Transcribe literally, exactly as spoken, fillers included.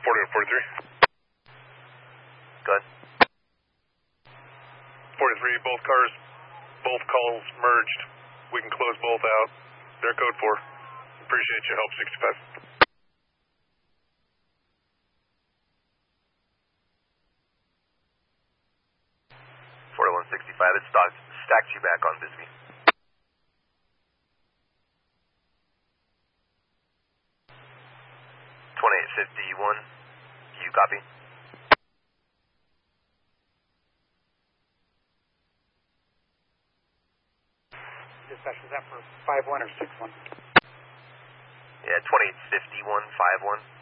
forty-one forty-three. Good. forty-three, both cars, both calls merged. We can close both out. They're code four. Appreciate your help, sixty-five. forty-one sixty-five, it stacked, stacked you back on Bisbee. twenty-eight fifty-one, you copy? Dispatch, was that for five one or six one? Yeah, twenty-eight fifty-one, five one.